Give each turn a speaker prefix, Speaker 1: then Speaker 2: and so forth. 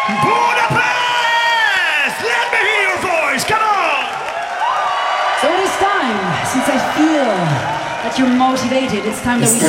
Speaker 1: Budapest! Let me hear your voice, come on!
Speaker 2: So it is time, since I feel that you're motivated, it's time that we